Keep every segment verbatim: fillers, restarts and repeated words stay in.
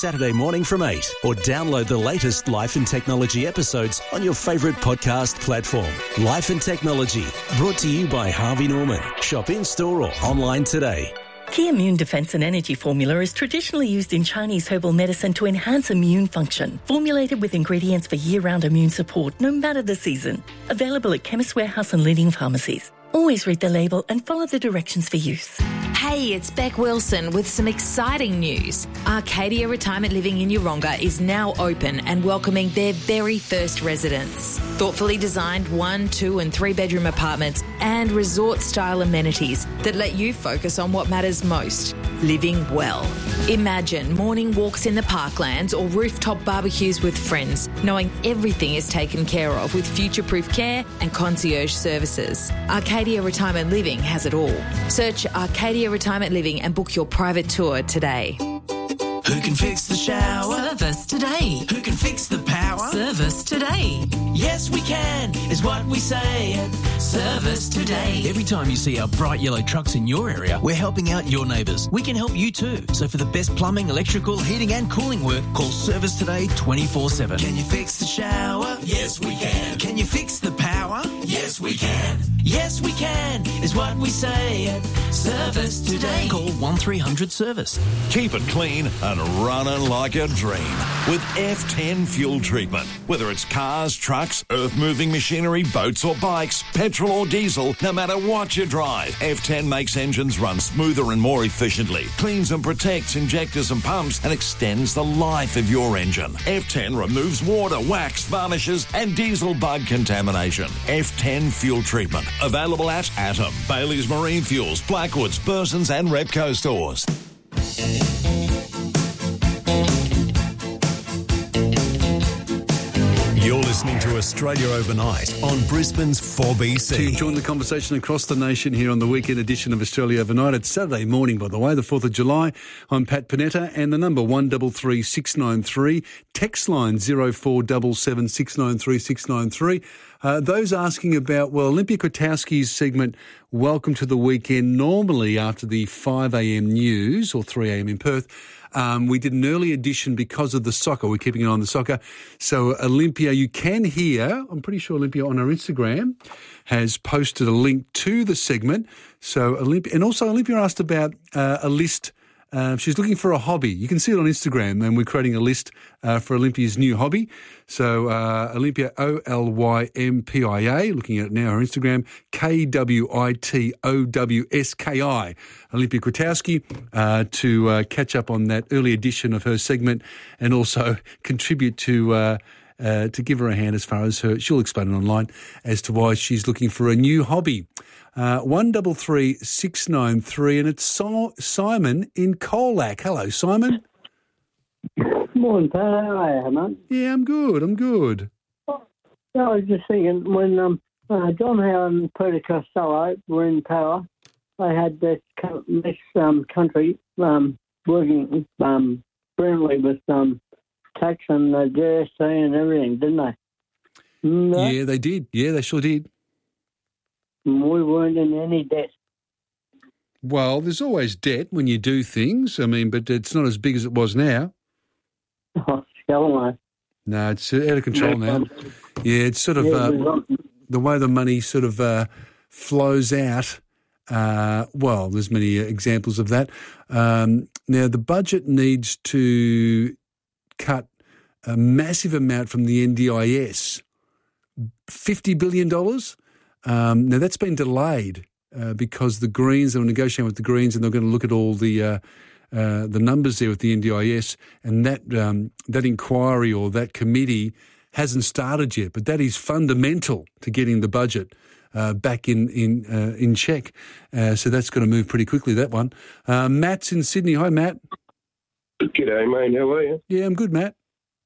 Saturday morning from eight, or download the latest Life and Technology episodes on your favourite podcast platform. Life and Technology, brought to you by Harvey Norman. Shop in-store or online today. Key Immune Defense and Energy Formula is traditionally used in Chinese herbal medicine to enhance immune function. Formulated with ingredients for year-round immune support, no matter the season. Available at Chemist Warehouse and leading pharmacies. Always read the label and follow the directions for use. Hey, it's Beck Wilson with some exciting news. Arcadia Retirement Living in Yeronga is now open and welcoming their very first residents. Thoughtfully designed one, two and three bedroom apartments and resort-style amenities that let you focus on what matters most, living well. Imagine morning walks in the parklands or rooftop barbecues with friends, knowing everything is taken care of with future-proof care and concierge services. Arcadia Retirement Living has it all. Search Arcadia Retirement Living and book your private tour today. Who can fix the shower? Service today. Who can fix the power? Service today. Yes, we can, is what we say at Service Today. Every time you see our bright yellow trucks in your area, we're helping out your neighbours. We can help you too. So for the best plumbing, electrical, heating and cooling work, call Service Today twenty-four seven. Can you fix the shower? Yes, we can. Can you fix the power? Yes, we can. Yes, we can, is what we say at Service Today. Call one three hundred service. Keep it clean and running like a dream with F ten fuel treatment. Whether it's cars, trucks, earth-moving machinery, boats or bikes, petrol or diesel, no matter what you drive, F ten makes engines run smoother and more efficiently, cleans and protects injectors and pumps, and extends the life of your engine. F ten removes water, wax, varnishes and diesel bug contamination. F ten fuel treatment. Available at Atom, Bailey's Marine Fuels, Blackwoods, Burson's and Repco stores. You're listening to Australia Overnight on Brisbane's four B C. To join the conversation across the nation here on the weekend edition of Australia Overnight. It's Saturday morning, by the way, the fourth of July. I'm Pat Panetta, and the number one three three six nine three. Text line zero four seven seven six nine three six nine three. Uh, those asking about, well, Olympia Kwiatkowski's segment, Welcome to the Weekend, normally after the five a.m. news, or three a.m. in Perth. Um, we did an early edition because of the soccer. We're keeping an eye on the soccer. So, Olympia, you can hear, I'm pretty sure Olympia on her Instagram has posted a link to the segment. So, Olympia, and also Olympia asked about uh, a list. Uh, she's looking for a hobby. You can see it on Instagram, and we're creating a list uh, for Olympia's new hobby. So, uh, Olympia, O L Y M P I A, looking at it now, her Instagram, K W I T O W S K I, Olympia Kwiatkowski, uh, to uh, catch up on that early edition of her segment and also contribute to uh, uh, to give her a hand as far as her, she'll explain it online, as to why she's looking for a new hobby. Uh, one double three six nine three, and it's so- Simon in Colac. Hello, Simon. Morning, Pat. How are you, man? Yeah, I'm good. I'm good. Oh, I was just thinking when um, uh, John Howard and Peter Costello were in power, they had this, co- this um, country um, working um, brilliantly with um, tax and uh, G S T and everything, didn't they? Mm, yeah, they did. Yeah, they sure did. We weren't in any debt. Well, there's always debt when you do things. I mean, but it's not as big as it was now. Oh, no. No, it's out of control now. Yeah, it's sort of uh, the way the money sort of uh, flows out. Uh, well, there's many examples of that. Um, now, the budget needs to cut a massive amount from the N D I S, fifty billion dollars. Um, now, that's been delayed uh, because the Greens, they were negotiating with the Greens and they're going to look at all the uh, uh, the numbers there with the N D I S, and that um, that inquiry or that committee hasn't started yet, but that is fundamental to getting the budget uh, back in in, uh, in check. Uh, so that's going to move pretty quickly, that one. Uh, Matt's in Sydney. Hi, Matt. G'day, mate. How are you? Yeah, I'm good, Matt.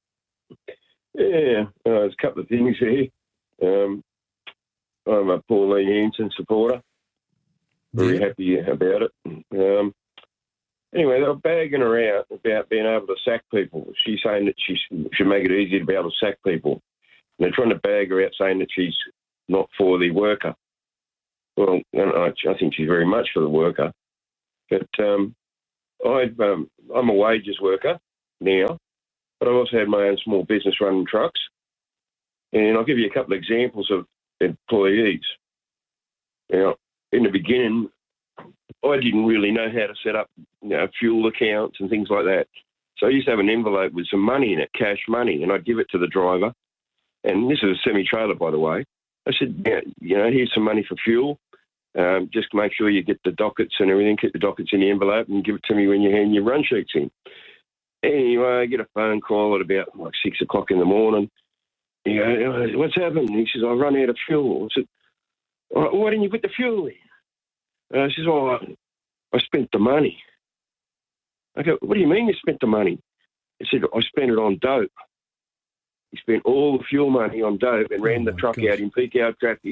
Yeah, uh, there's a couple of things here. Um, I'm a Pauline Hanson supporter. Very yeah. happy about it. Um, anyway, they were bagging her out about being able to sack people. She's saying that she should make it easier to be able to sack people. And they're trying to bag her out saying that she's not for the worker. Well, I, I think she's very much for the worker. But um, I've, um, I'm a wages worker, now, but I've also had my own small business running trucks. And I'll give you a couple of examples of employees. Now, in the beginning, I didn't really know how to set up, you know, fuel accounts and things like that. So I used to have an envelope with some money in it, cash money, and I'd give it to the driver. And this is a semi-trailer, by the way. I said, yeah, you know, here's some money for fuel. Um, just make sure you get the dockets and everything, keep the dockets in the envelope and give it to me when you hand your run sheets in. Anyway, I get a phone call at about like six o'clock in the morning. You go, what's happened? He says, I run out of fuel. I said, well, why didn't you put the fuel in? And I says, oh, I, I spent the money. I go, what do you mean you spent the money? He said, I spent it on dope. He spent all the fuel money on dope and ran oh the truck gosh. out in peak hour traffic.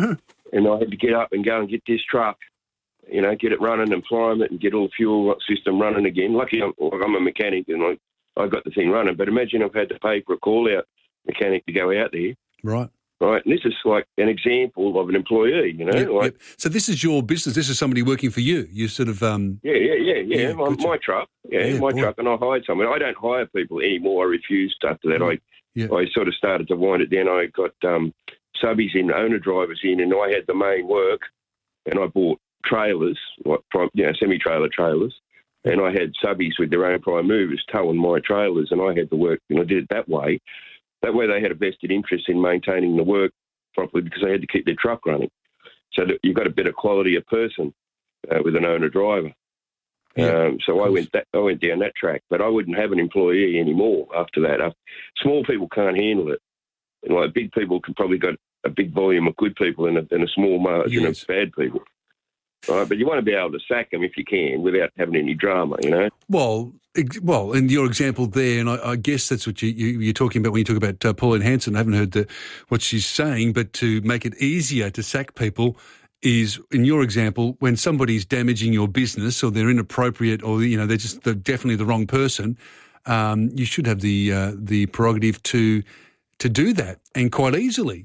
And I had to get up and go and get this truck, you know, get it running and prime it and get all the fuel system running again. Lucky I'm, I'm a mechanic and I, I got the thing running. But imagine I've had to pay for a call-out mechanic to go out there. Right. Right, and this is like an example of an employee, you know. Yep, like, yep. So this is your business. This is somebody working for you. You sort of... Um... Yeah, yeah, yeah, yeah. yeah my, my truck. Yeah, yeah my boy. truck. And I hired someone. I don't hire people anymore. I refused after that. Yeah. I yeah. I sort of started to wind it down. I got um, subbies in, owner-drivers in, and I had the main work, and I bought trailers, like you know, semi-trailer trailers, and I had subbies with their own prime movers towing my trailers, and I had the work, and I did it that way. That way they had a vested interest in maintaining the work properly because they had to keep their truck running. So that you've got a better quality of person uh, with an owner-driver. Yeah, um, so I went that, I went down that track, but I wouldn't have an employee anymore after that. Uh, small people can't handle it. And like big people can probably got a big volume of good people and a, and a small margin yes. of bad people. Right, but you want to be able to sack them if you can without having any drama, you know? Well, ex- well, in your example there, and I, I guess that's what you, you, you're talking about when you talk about uh, Pauline Hanson. I haven't heard the, what she's saying, but to make it easier to sack people is, in your example, when somebody's damaging your business or they're inappropriate or, you know, they're just they're definitely the wrong person, um, you should have the uh, the prerogative to to do that, and quite easily,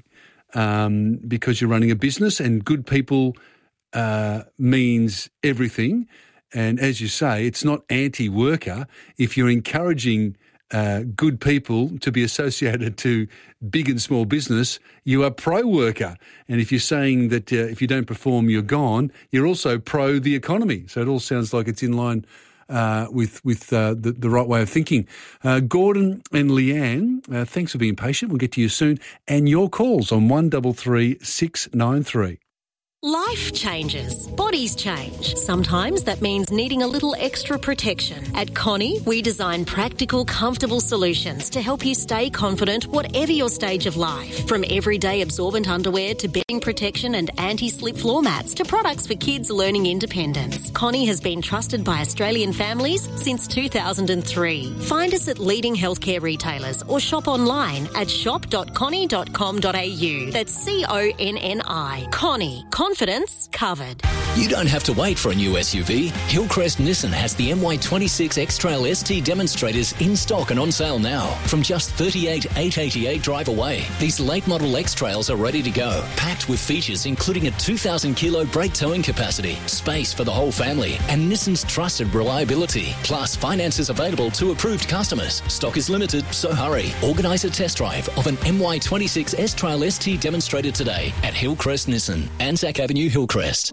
um, because you're running a business and good people uh, means everything. And as you say, it's not anti-worker. If you're encouraging uh, good people to be associated to big and small business, you are pro-worker. And if you're saying that uh, if you don't perform, you're gone, you're also pro the economy. So it all sounds like it's in line uh, with with uh, the, the right way of thinking. Uh, Gordon and Leanne, uh, thanks for being patient. We'll get to you soon. And your calls on one three three, six nine three. Life changes. Bodies change. Sometimes that means needing a little extra protection. At Connie, we design practical, comfortable solutions to help you stay confident whatever your stage of life. From everyday absorbent underwear to bedding protection and anti-slip floor mats to products for kids learning independence. Connie has been trusted by Australian families since two thousand three. Find us at leading healthcare retailers or shop online at shop dot connie dot com dot a u. That's C O N N I. Connie. Confidence covered. You don't have to wait for a new S U V. Hillcrest Nissan has the M Y twenty-six X-Trail S T demonstrators in stock and on sale now from just thirty-eight thousand eight hundred eighty-eight drive away. These late model X-Trails are ready to go, packed with features including a two thousand kilo brake towing capacity, space for the whole family, and Nissan's trusted reliability. Plus, finance is available to approved customers. Stock is limited, so hurry. Organise a test drive of an M Y twenty-six S-Trail S T demonstrator today at Hillcrest Nissan, Anzac Avenue, Hillcrest.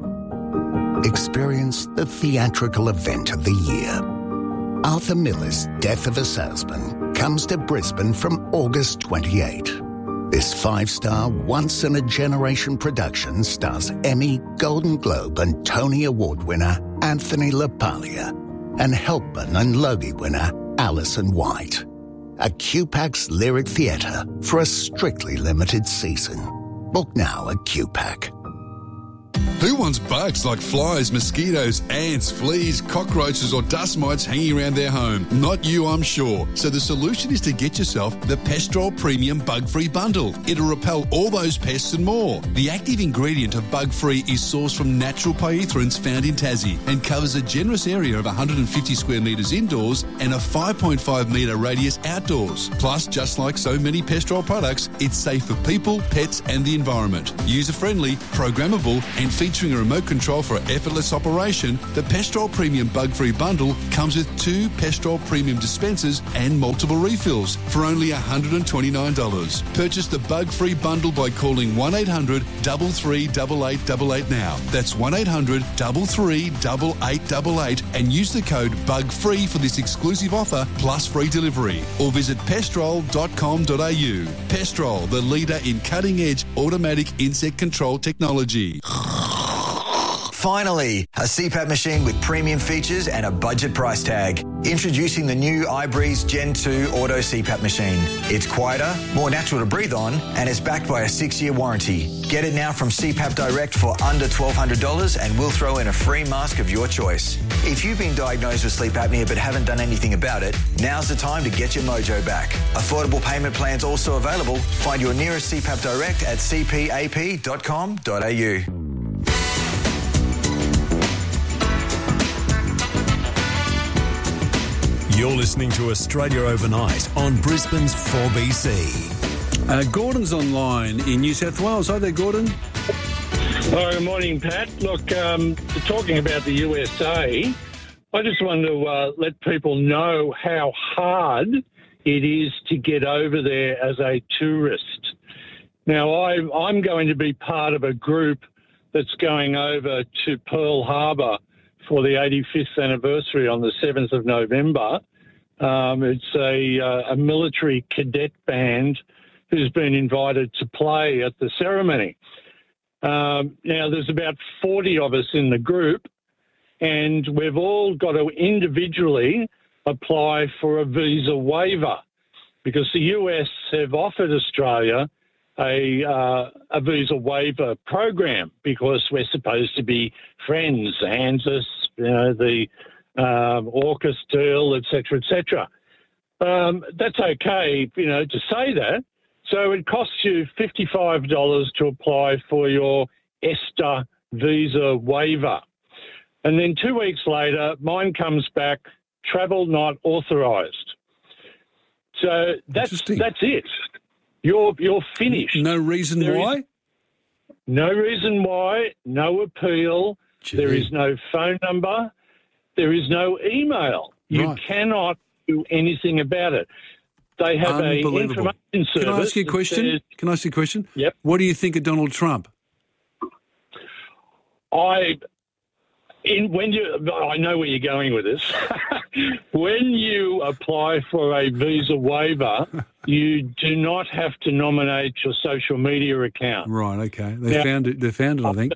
Experience the theatrical event of the year. Arthur Miller's Death of a Salesman comes to Brisbane from August twenty-eighth. This five-star, once-in-a-generation production stars Emmy, Golden Globe and Tony Award winner Anthony LaPaglia and Helpman and Logie winner Alison White. A Q PAC's Lyric Theatre for a strictly limited season. Book now at Q PAC. Who wants bugs like flies, mosquitoes, ants, fleas, cockroaches or dust mites hanging around their home? Not you, I'm sure. So the solution is to get yourself the Pestrol Premium Bug-Free Bundle. It'll repel all those pests and more. The active ingredient of Bug-Free is sourced from natural pyrethroids found in Tassie and covers a generous area of one hundred fifty square metres indoors and a five point five metre radius outdoors. Plus, just like so many Pestrol products, it's safe for people, pets and the environment. User-friendly, programmable and And featuring a remote control for effortless operation, the Pestrol Premium Bug-Free Bundle comes with two Pestrol Premium dispensers and multiple refills for only one hundred twenty-nine dollars. Purchase the Bug-Free Bundle by calling one eight hundred, three three eight eight eight eight now. That's one eight hundred, three three eight eight eight eight and use the code BUGFREE for this exclusive offer plus free delivery. Or visit pestrol dot com dot a u. Pestrol, the leader in cutting-edge automatic insect control technology. Finally, a C PAP machine with premium features and a budget price tag. Introducing the new iBreeze Gen two Auto C PAP machine. It's quieter, more natural to breathe on, and it's backed by a six-year warranty. Get it now from C PAP Direct for under twelve hundred dollars and we'll throw in a free mask of your choice. If you've been diagnosed with sleep apnea but haven't done anything about it, now's the time to get your mojo back. Affordable payment plans also available. Find your nearest C PAP Direct at c p a p dot com dot a u. You're listening to Australia Overnight on Brisbane's four B C. Uh, Gordon's online in New South Wales. Hi there, Gordon. Oh, good morning, Pat. Look, um, talking about the U S A, I just want to uh, let people know how hard it is to get over there as a tourist. Now, I, I'm going to be part of a group that's going over to Pearl Harbor for the eighty-fifth anniversary on the seventh of November. Um, it's a, uh, a military cadet band who's been invited to play at the ceremony. Um, now, there's about forty of us in the group, and we've all got to individually apply for a visa waiver because the U S have offered Australia a, uh, a visa waiver program because we're supposed to be friends, ANZUS, you know, the um, AUKUS deal, et cetera, et cetera. Um, that's okay, you know, to say that. So it costs you fifty-five dollars to apply for your ESTA visa waiver. And then two weeks later, mine comes back, travel not authorised. So that's that's it. You're you're finished. No reason There why? is no reason why, no appeal. Gee. There is no phone number. There is no email. You Right. cannot do anything about it. They have a Unbelievable. information service. Can I ask you a that question? says- Can I ask you a question? Yep. What do you think of Donald Trump? I, in when you, I know where you're going with this. When you apply for a visa waiver, you do not have to nominate your social media account. Right, okay. They Now- found it, they found it, I think.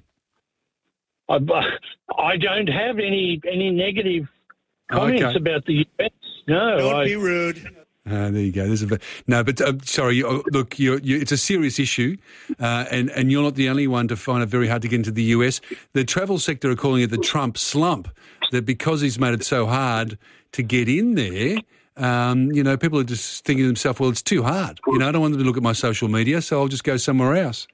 I, I don't have any any negative comments Okay. about the U S. No, Don't I, be rude. Uh, there you go. There's a, no, but uh, sorry. You, uh, look, you're, you, it's a serious issue, uh, and and you're not the only one to find it very hard to get into the U S. The travel sector are calling it the Trump slump. That because he's made it so hard to get in there, um, you know, people are just thinking to themselves, "Well, it's too hard. You know, I don't want them to look at my social media, so I'll just go somewhere else."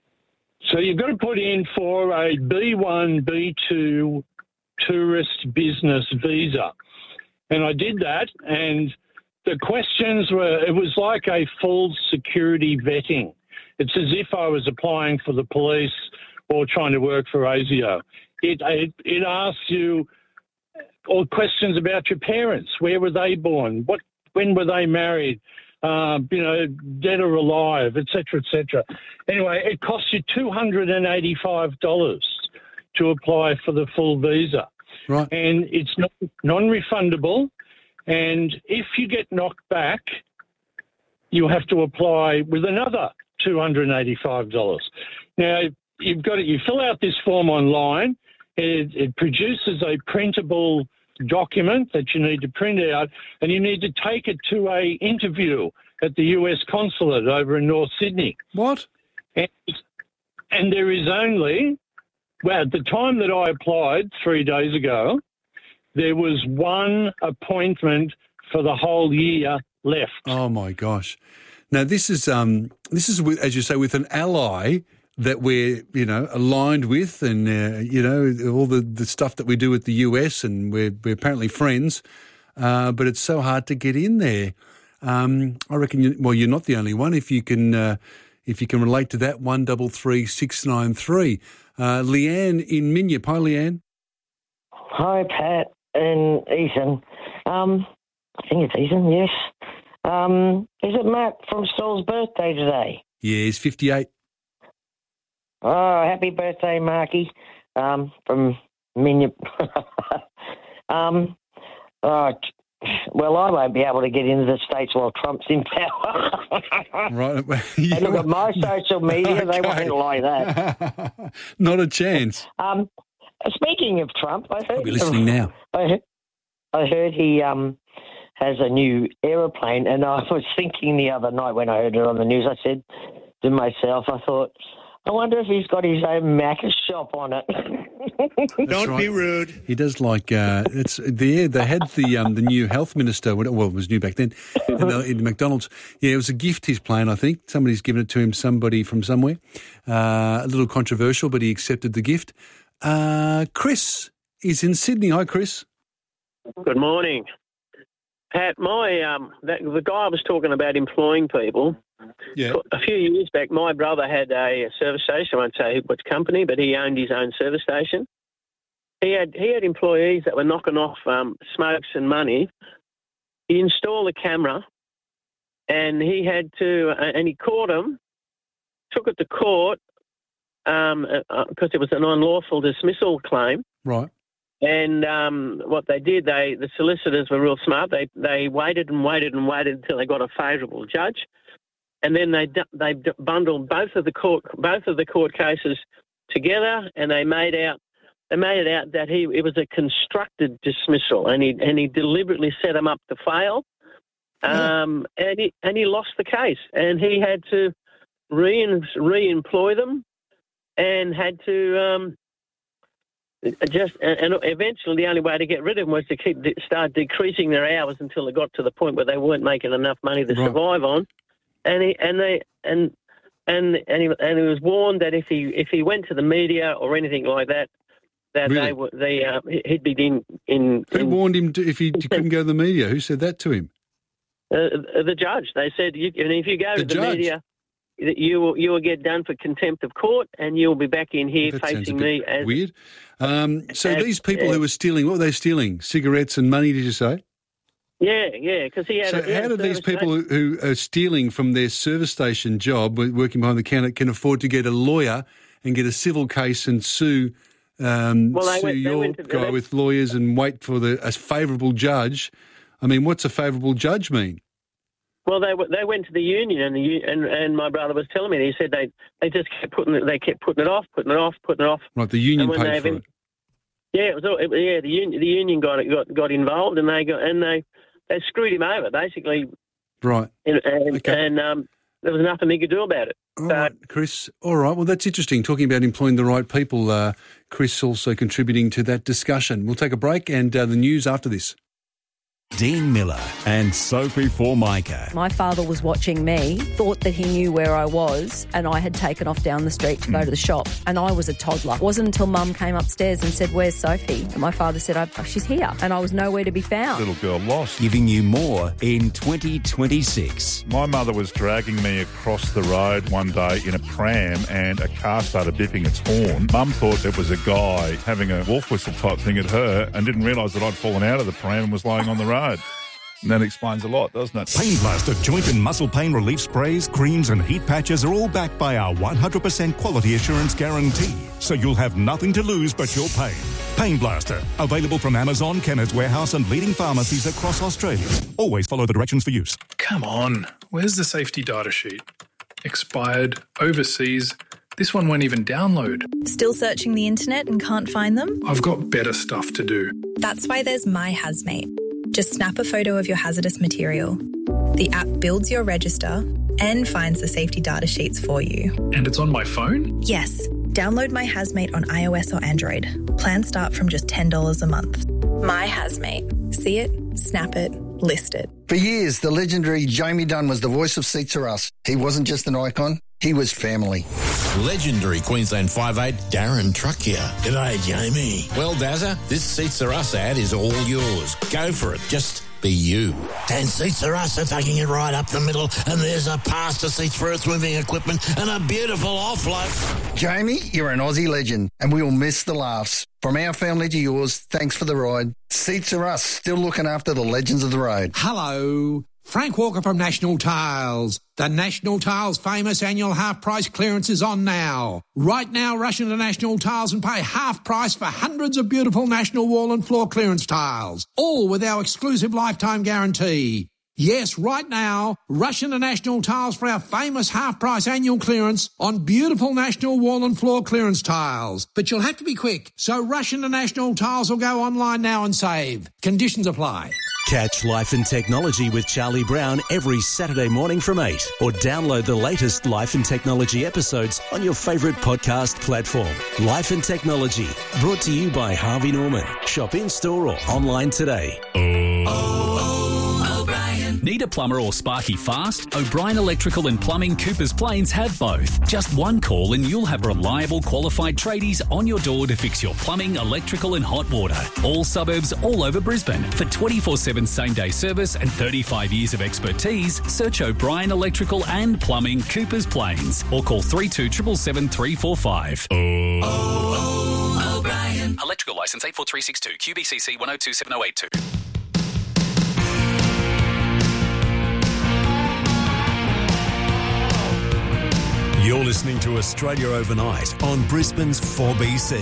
So you've got to put in for a B one, B two tourist business visa. And I did that, and the questions were, it was like a full security vetting. It's as if I was applying for the police or trying to work for ASIO. It, it, it asks you all questions about your parents. Where were they born? What, when were they married? Uh, you know, dead or alive, et cetera, et cetera. Anyway, it costs you two hundred eighty-five dollars to apply for the full visa. Right. And it's not, non-refundable. And if you get knocked back, you have to apply with another two hundred eighty-five dollars. Now, you've got to, you fill out this form online. It, it produces a printable document that you need to print out, and you need to take it to a interview at the U S consulate over in North Sydney. What? And, and there is only, well, at the time that I applied three days ago, there was one appointment for the whole year left. Oh my gosh! Now this is um this is with, as you say, with an ally that we're, you know, aligned with, and uh, you know, all the, the stuff that we do with the U S, and we're we're apparently friends, uh, but it's so hard to get in there. Um, I reckon. You, well, you're not the only one. If you can, uh, if you can relate to that, one double three six nine three. Uh, Leanne in Minyip. Hi, Leanne. Hi, Pat and Ethan. Um, I think it's Ethan, yes. Um, is it Matt from Saul's birthday today? Yeah, he's fifty-eight. Oh, happy birthday, Marky, um, from Minyip. um, oh, well, I won't be able to get into the States while Trump's in power. Right. And look at my social media, Okay. they won't like that. Not a chance. Um, speaking of Trump, I heard... I'll be listening now. I heard, I heard he um, has a new aeroplane, and I was thinking the other night when I heard it on the news, I said to myself, I thought, I wonder if he's got his own Macca's shop on it. Don't right. be rude. He does like uh, it's there. They had the um, the new health minister. Well, it was new back then in, the, in McDonald's. Yeah, it was a gift he's playing. I think somebody's given it to him. Somebody from somewhere. Uh, a little controversial, but he accepted the gift. Uh, Chris is in Sydney. Hi, Chris. Good morning, Pat. My um, that, the guy was talking about employing people. Yeah. A few years back, my brother had a service station. I won't say which company, but he owned his own service station. He had he had employees that were knocking off um, smokes and money. He installed a camera, and he had to, uh, and he caught him, took it to court because um, uh, it was an unlawful dismissal claim. Right. And um, what they did, they the solicitors were real smart. They they waited and waited and waited until they got a favourable judge. And then they they bundled both of the court both of the court cases together, and they made out they made it out that he it was a constructed dismissal, and he and he deliberately set him up to fail, um, yeah. and he and he lost the case, and he had to re re-employ them, and had to um, just and eventually the only way to get rid of them was to keep start decreasing their hours until it got to the point where they weren't making enough money to right. survive on. And he and they and and and he, and he was warned that if he if he went to the media or anything like that, that really? they would they uh, he'd be in in. Who in, warned him to, if he couldn't go to the media? Who said that to him? Uh, the judge. They said, you, and if you go the to the judge. media, you will you will get done for contempt of court, and you'll be back in here that facing me as weird. Um, so as, these people uh, who were stealing, what were they stealing? Cigarettes and money? Did you say? Yeah, yeah, because he had. So a, he how had do these people station. who are stealing from their service station job, working behind the counter, can afford to get a lawyer and get a civil case and sue um, well, they sue went, they your went to, guy they, with lawyers and wait for the a favourable judge? I mean, what's a favourable judge mean? Well, they they went to the union, and the and, and my brother was telling me, he said they, they just kept putting it, they kept putting it off, putting it off, putting it off. Right, the union And when paid they for it. Yeah, it was all, it, yeah. The union the union got got got involved, and they got and they. They screwed him over, basically. Right. And, and, okay. and um, there was nothing he could do about it. All so, right, Chris. All right. Well, that's interesting. Talking about employing the right people. Uh, Chris also contributing to that discussion. We'll take a break and uh, the news after this. Dean Miller and Sophie Formica. My father was watching me, thought that he knew where I was, and I had taken off down the street to go to the shop, and I was a toddler. It wasn't until Mum came upstairs and said, "Where's Sophie?" And my father said, oh, she's here, and I was nowhere to be found. Little girl lost. Giving you more in twenty twenty-six. My mother was dragging me across the road one day in a pram, and a car started bipping its horn. Mum thought it was a guy having a wolf whistle type thing at her and didn't realise that I'd fallen out of the pram and was lying on the road. And that explains a lot, doesn't it? Pain Blaster joint and muscle pain relief sprays, creams and heat patches are all backed by our one hundred percent quality assurance guarantee. So you'll have nothing to lose but your pain. Pain Blaster. Available from Amazon, Kenneth Warehouse and leading pharmacies across Australia. Always follow the directions for use. Come on. Where's the safety data sheet? Expired, overseas. This one won't even download. Still searching the internet and can't find them? I've got better stuff to do. That's why there's My Hazmate. Just snap a photo of your hazardous material. The app builds your register and finds the safety data sheets for you. And it's on my phone? Yes. Download My Hazmate on iOS or Android. Plans start from just ten dollars a month. My Hazmate. See it, snap it, list it. For years, the legendary Jamie Dunn was the voice of Seats Are Us. He wasn't just an icon, he was family. Legendary Queensland five eight Darren Truck here. G'day, Jamie. Well, Dazza, this Seats Are Us ad is all yours. Go for it. Just be you. Ten seats for us are taking it right up the middle, and there's a pass to seats for earth-moving equipment and a beautiful offload. Jamie, you're an Aussie legend, and we will miss the laughs. From our family to yours, thanks for the ride. Seats are us, still looking after the legends of the road. Hello. Frank Walker from National Tiles. The National Tiles famous annual half price clearance is on now. Right now, rush into National Tiles and pay half price for hundreds of beautiful National wall and floor clearance tiles, all with our exclusive lifetime guarantee. Yes, right now, rush into National Tiles for our famous half-price annual clearance on beautiful National wall and floor clearance tiles. But you'll have to be quick, so rush into National Tiles or go online now and save. Conditions apply. Catch Life and Technology with Charlie Brown every Saturday morning from eight, or download the latest Life and Technology episodes on your favourite podcast platform. Life and Technology, brought to you by Harvey Norman. Shop in-store or online today. Need a plumber or sparky fast? O'Brien Electrical and Plumbing Coopers Plains have both. Just one call and you'll have reliable, qualified tradies on your door to fix your plumbing, electrical and hot water. All suburbs, all over Brisbane. For twenty-four seven same-day service and thirty-five years of expertise, search O'Brien Electrical and Plumbing Coopers Plains or call three two seven seven, three four five. Oh, oh, O'Brien. Electrical licence eight four three six two, Q B C C one oh two seven oh eight two. You're listening to Australia Overnight on Brisbane's four B C.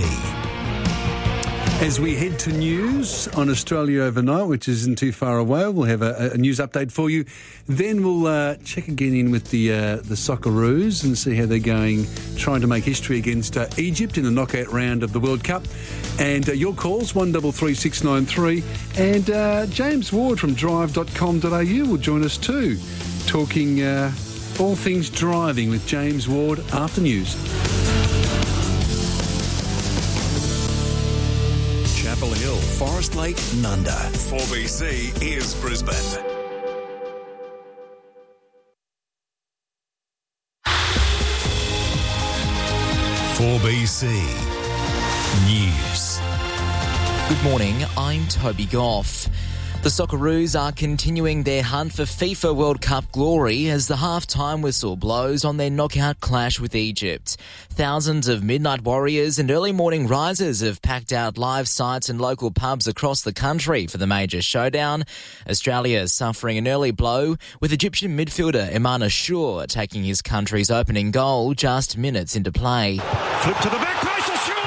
As we head to news on Australia Overnight, which isn't too far away, we'll have a, a news update for you. Then we'll uh, check again in with the uh, the Socceroos and see how they're going, trying to make history against uh, Egypt in the knockout round of the World Cup. And uh, your calls, one three three six nine three. And uh, James Ward from drive dot com dot a u will join us too, talking Uh, all things driving with James Ward after news. Chapel Hill, Forest Lake, Nunda. four B C is Brisbane. four B C News. Good morning, I'm Toby Goff. The Socceroos are continuing their hunt for FIFA World Cup glory as the half-time whistle blows on their knockout clash with Egypt. Thousands of midnight warriors and early morning risers have packed out live sites and local pubs across the country for the major showdown. Australia suffering an early blow, with Egyptian midfielder Iman Ashur taking his country's opening goal just minutes into play. Flip to the back post, Ashur!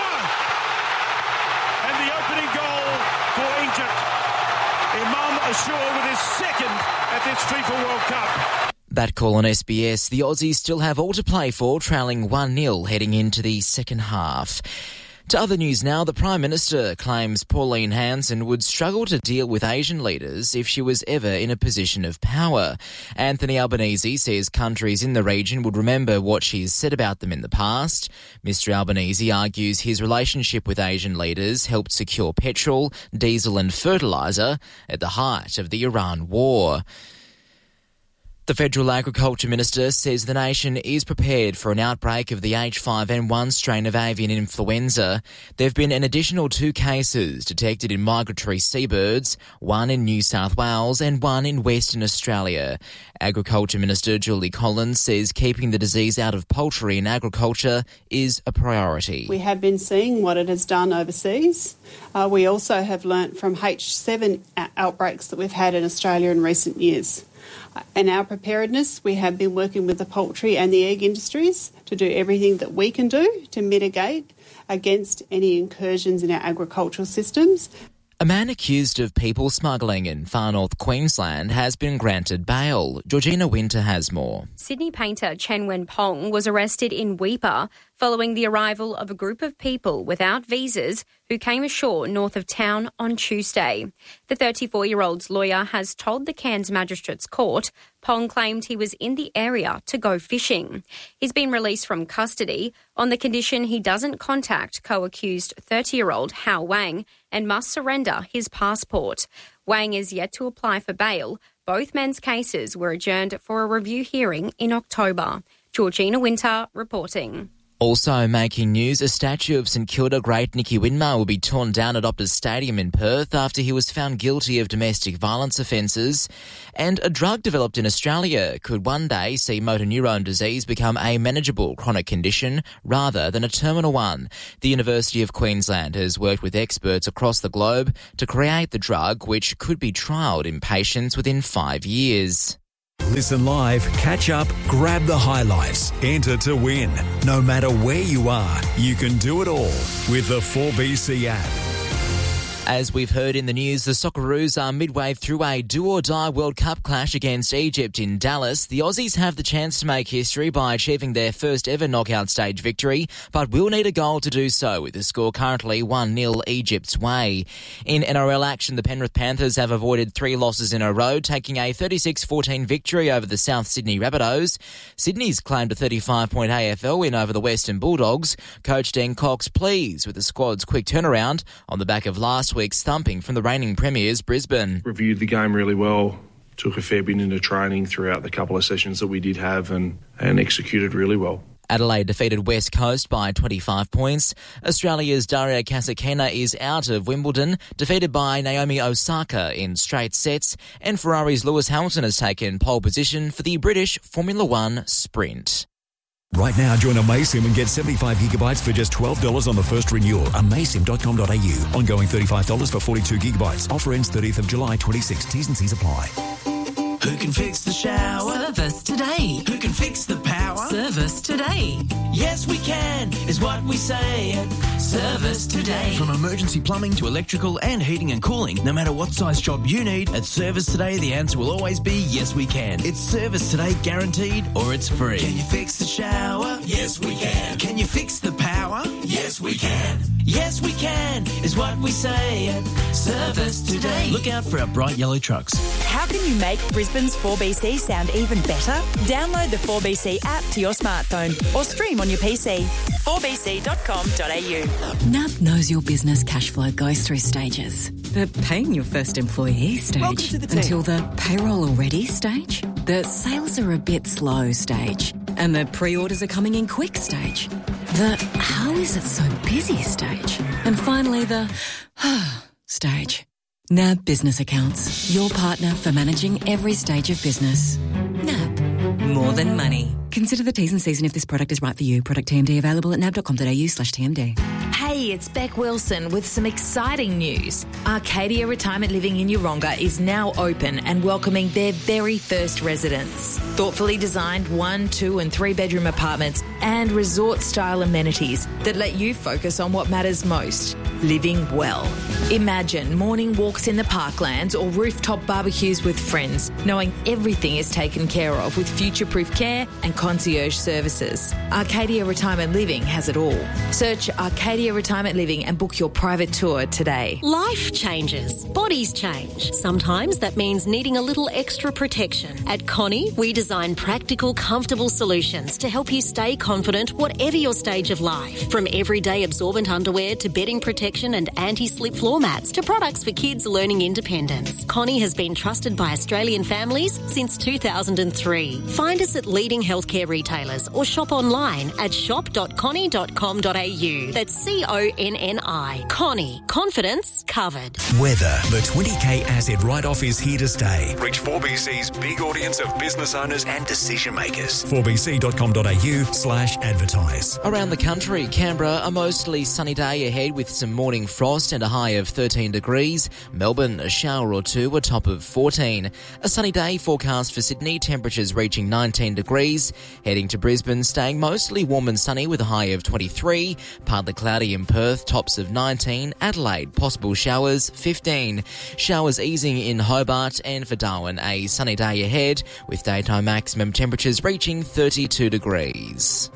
And the opening goal for Egypt. Imam Ashur with his second at this FIFA World Cup. That call on S B S. The Aussies still have all to play for, trailing one nil heading into the second half. To other news now, the Prime Minister claims Pauline Hanson would struggle to deal with Asian leaders if she was ever in a position of power. Anthony Albanese says countries in the region would remember what she's said about them in the past. Mister Albanese argues his relationship with Asian leaders helped secure petrol, diesel and fertiliser at the height of the Iran war. The Federal Agriculture Minister says the nation is prepared for an outbreak of the H five N one strain of avian influenza. There have been an additional two cases detected in migratory seabirds, one in New South Wales and one in Western Australia. Agriculture Minister Julie Collins says keeping the disease out of poultry and agriculture is a priority. We have been seeing what it has done overseas. Uh, we also have learnt from H seven outbreaks that we've had in Australia in recent years. In our preparedness, we have been working with the poultry and the egg industries to do everything that we can do to mitigate against any incursions in our agricultural systems. A man accused of people smuggling in far north Queensland has been granted bail. Georgina Winter has more. Sydney painter Chen Wen-pong was arrested in Weipa following the arrival of a group of people without visas who came ashore north of town on Tuesday. The thirty-four-year-old's lawyer has told the Cairns Magistrates Court Pong claimed he was in the area to go fishing. He's been released from custody on the condition he doesn't contact co-accused thirty-year-old Hao Wang and must surrender his passport. Wang is yet to apply for bail. Both men's cases were adjourned for a review hearing in October. Georgina Winter reporting. Also making news, a statue of St Kilda great Nicky Winmar will be torn down at Optus Stadium in Perth after he was found guilty of domestic violence offences. And a drug developed in Australia could one day see motor neurone disease become a manageable chronic condition rather than a terminal one. The University of Queensland has worked with experts across the globe to create the drug, which could be trialled in patients within five years. Listen live, catch up, grab the highlights, enter to win. No matter where you are, you can do it all with the four B C app. As we've heard in the news, the Socceroos are midway through a do-or-die World Cup clash against Egypt in Dallas. The Aussies have the chance to make history by achieving their first ever knockout stage victory, but will need a goal to do so, with the score currently one nil Egypt's way. In N R L action, the Penrith Panthers have avoided three losses in a row, taking a thirty-six fourteen victory over the South Sydney Rabbitohs. Sydney's claimed a thirty-five point A F L win over the Western Bulldogs. Coach Dan Cox pleased with the squad's quick turnaround on the back of last week's thumping from the reigning premiers, Brisbane. Reviewed the game really well, took a fair bit into training throughout the couple of sessions that we did have and, and executed really well. Adelaide defeated West Coast by twenty-five points. Australia's Daria Kasatkina is out of Wimbledon, defeated by Naomi Osaka in straight sets, and Ferrari's Lewis Hamilton has taken pole position for the British Formula One Sprint. Right now, join Amaysim and get seventy-five gigabytes for just twelve dollars on the first renewal. Amaysim dot com dot a u. Ongoing thirty-five dollars for forty-two gigabytes. Offer ends thirtieth of July twenty-six. T's and C's apply. Who can fix the shower? Service today. Who can fix the power? Service today. Yes, we can, is what we say at Service Today. From emergency plumbing to electrical and heating and cooling, no matter what size job you need, at Service Today, the answer will always be yes, we can. It's Service Today guaranteed, or it's free. Can you fix the shower? Yes, we can. Can you fix the power? Yes, we can. Yes, we can, is what we say at Service Today. Look out for our bright yellow trucks. How can you make Brisbane's four B C sound even better? Download the four B C app to your smartphone or stream on your P C. four b c dot com dot a u. N A B knows your business cash flow goes through stages. The paying your first employee stage, to the team. Until the payroll already stage, the sales are a bit slow stage, and the pre-orders are coming in quick stage, the how is it so busy stage, and finally the stage. N A B Business Accounts, your partner for managing every stage of business. N A B, more than money. Consider the T's and C's and if this product is right for you. Product T M D available at nab dot com dot a u slash T M D. Hey, it's Beck Wilson with some exciting news. Arcadia Retirement Living in Yeronga is now open and welcoming their very first residents. Thoughtfully designed one, two and three bedroom apartments and resort-style amenities that let you focus on what matters most, living well. Imagine morning walks in the parklands or rooftop barbecues with friends, knowing everything is taken care of with future-proof care and concierge services. Arcadia Retirement Living has it all. Search Arcadia Retirement Living and book your private tour today. Life changes. Bodies change. Sometimes that means needing a little extra protection. At Connie, we design practical, comfortable solutions to help you stay confident whatever your stage of life. From everyday absorbent underwear to bedding protection and anti-slip floor mats to products for kids learning independence. Connie has been trusted by Australian families since two thousand three. Find us at leading healthcare retailers or shop online at shop dot connie dot com dot a u. That's C O N N I. Connie. Confidence covered. Weather. The twenty K asset write-off is here to stay. Reach four B C's big audience of business owners and decision makers. four b c dot com dot a u slash advertise. Around the country, Canberra, a mostly sunny day ahead with some morning frost and a high of thirteen degrees. Melbourne, a shower or two, a top of fourteen. A sunny day forecast for Sydney, temperatures reaching nineteen degrees. Heading to Brisbane, staying mostly warm and sunny with a high of twenty-three. Partly cloudy in Perth, tops of nineteen. Adelaide, possible showers, fifteen. Showers easing in Hobart, and for Darwin, a sunny day ahead with daytime maximum temperatures reaching thirty-two degrees.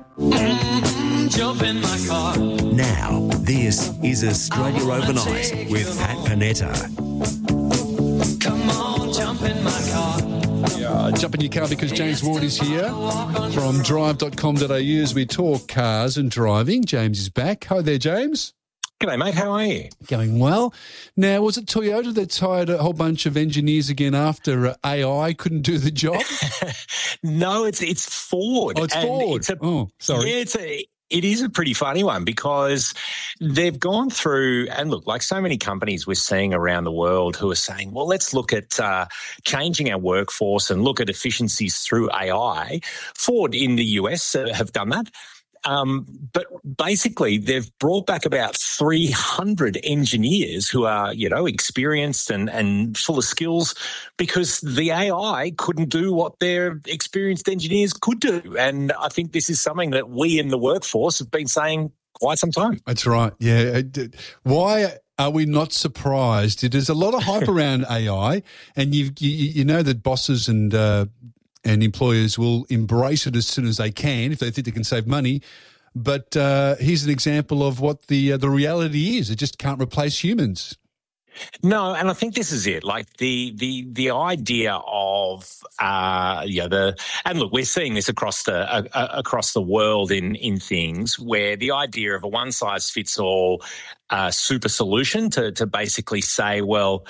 Jump in my car. Now, this is Australia Overnight with Pat Panetta. Come on, jump in my car. Yeah, jump in your car because James Ward is here from drive dot com dot a u as we talk cars and driving. James is back. Hi there, James. G'day, mate. How are you? Going well. Now, was it Toyota that hired a whole bunch of engineers again after uh, A I couldn't do the job? No, it's it's Ford. Oh, it's And Ford. It's a, oh, sorry. Yeah, it's a, it is a pretty funny one because they've gone through, and look, like so many companies we're seeing around the world who are saying, well, let's look at uh, changing our workforce and look at efficiencies through A I. Ford in the U S uh, have done that. Um, but basically, they've brought back about three hundred engineers who are, you know, experienced and, and full of skills because the A I couldn't do what their experienced engineers could do. And I think this is something that we in the workforce have been saying quite some time. That's right. Yeah. Why are we not surprised? There's a lot of hype around A I, and you you, you know that bosses and uh, and employers will embrace it as soon as they can if they think they can save money. But uh, here's an example of what the uh, the reality is. It just can't replace humans. No, and I think this is it. Like the the the idea of uh, you know the and look, we're seeing this across the uh, uh, across the world in in things where the idea of a one size fits all uh, super solution to to basically say, well.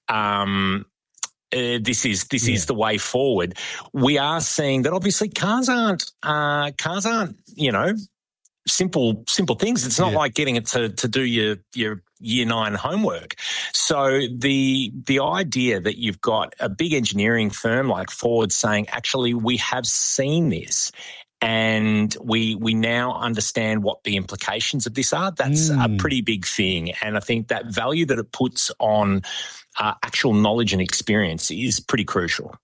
Um, Uh, this is this yeah. is the way forward. We are seeing that obviously cars aren't uh, cars aren't you know simple simple things. It's not yeah. like getting it to to do your your year nine homework. So the the idea that you've got a big engineering firm like Ford saying, actually, we have seen this. And we we now understand what the implications of this are. That's mm. a pretty big thing. And I think that value that it puts on uh, actual knowledge and experience is pretty crucial.